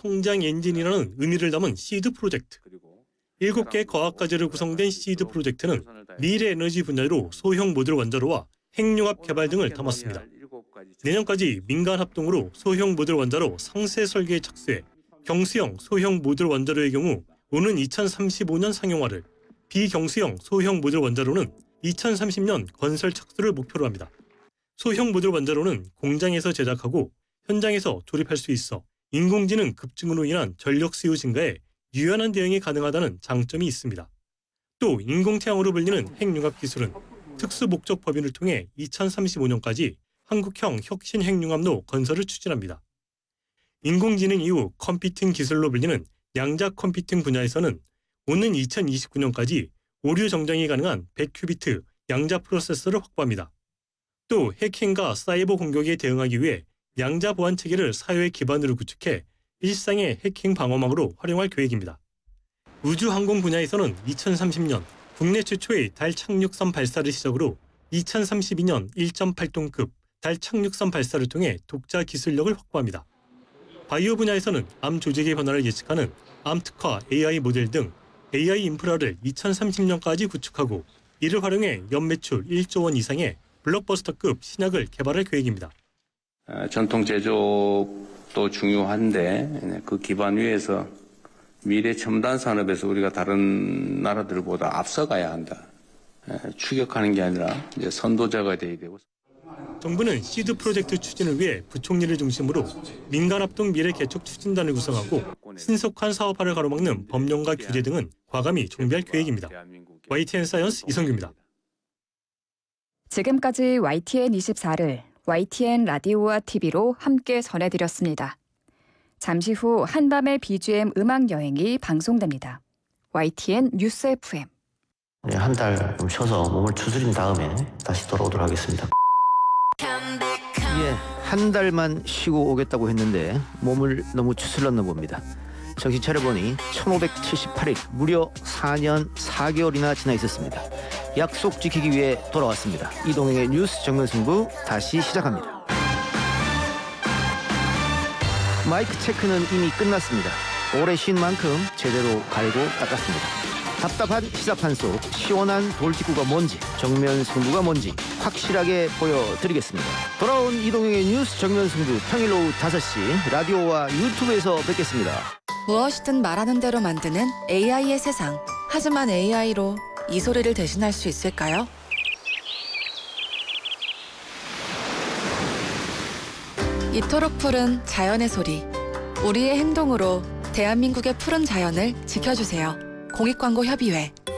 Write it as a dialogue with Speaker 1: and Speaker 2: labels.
Speaker 1: 성장 엔진이라는 의미를 담은 시드 프로젝트. 7개 과학과제로 구성된 시드 프로젝트는 미래 에너지 분야로 소형 모듈 원자로와 핵융합 개발 등을 담았습니다. 내년까지 민간 합동으로 소형 모듈 원자로 상세 설계에 착수해 경수형 소형 모듈 원자로의 경우 오는 2035년 상용화를, 비경수형 소형 모듈 원자로는 2030년 건설 착수를 목표로 합니다. 소형 모듈 원자로는 공장에서 제작하고 현장에서 조립할 수 있어 인공지능 급증으로 인한 전력 수요 증가에 유연한 대응이 가능하다는 장점이 있습니다. 또 인공태양으로 불리는 핵융합 기술은 특수 목적 법인을 통해 2035년까지 한국형 혁신 핵융합로 건설을 추진합니다. 인공지능 이후 컴퓨팅 기술로 불리는 양자 컴퓨팅 분야에서는 오는 2029년까지 오류 정정이 가능한 100큐비트 양자 프로세서를 확보합니다. 또 해킹과 사이버 공격에 대응하기 위해 양자 보안 체계를 사회 기반으로 구축해 일상의 해킹 방어망으로 활용할 계획입니다. 우주항공 분야에서는 2030년 국내 최초의 달 착륙선 발사를 시작으로 2032년 1.8톤급 달 착륙선 발사를 통해 독자 기술력을 확보합니다. 바이오 분야에서는 암 조직의 변화를 예측하는 암특화 AI 모델 등 AI 인프라를 2030년까지 구축하고 이를 활용해 연매출 1조 원 이상의 블록버스터급 신약을 개발할 계획입니다.
Speaker 2: 전통 제조도 중요한데 그 기반 위에서 미래 첨단 산업에서 우리가 다른 나라들보다 앞서가야 한다. 추격하는 게 아니라 이제 선도자가 돼야 되고.
Speaker 1: 정부는 시드 프로젝트 추진을 위해 부총리를 중심으로 민간합동 미래개척 추진단을 구성하고 신속한 사업화를 가로막는 법령과 규제 등은 과감히 정비할 계획입니다. YTN 사이언스 이성규입니다.
Speaker 3: 지금까지 YTN24를 YTN 라디오와 TV로 함께 전해드렸습니다. 잠시 후 한밤의 BGM 음악 여행이 방송됩니다. YTN 뉴스 FM.
Speaker 4: 한 달 좀 쉬어서 몸을 추스린 다음에 다시 돌아오도록 하겠습니다.
Speaker 5: 예, 한 달만 쉬고 오겠다고 했는데 몸을 너무 추슬렀나 봅니다. 정신 차려보니 1578일, 무려 4년 4개월이나 지나 있었습니다. 약속 지키기 위해 돌아왔습니다. 이동행의 뉴스 정면승부 다시 시작합니다. 마이크 체크는 이미 끝났습니다. 오래 쉰 만큼 제대로 갈고 닦았습니다. 답답한 시사판 속 시원한 돌직구가 뭔지, 정면 승부가 뭔지 확실하게 보여드리겠습니다. 돌아온 이동형의 뉴스 정면 승부 평일 오후 5시 라디오와 유튜브에서 뵙겠습니다.
Speaker 6: 무엇이든 말하는 대로 만드는 AI의 세상. 하지만 AI로 이 소리를 대신할 수 있을까요? 이토록 푸른 자연의 소리. 우리의 행동으로 대한민국의 푸른 자연을 지켜주세요. 공익광고협의회